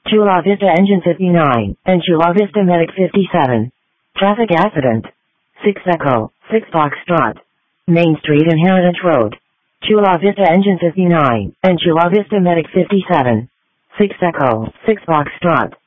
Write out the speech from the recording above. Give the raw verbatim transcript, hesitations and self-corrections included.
Chula Vista Engine fifty-nine, and Chula Vista Medic fifty-seven. Traffic accident. six Echo, six Foxtrot. Main Street and Heritage Road. Chula Vista Engine fifty-nine, and Chula Vista Medic fifty-seven. six Echo, six Foxtrot.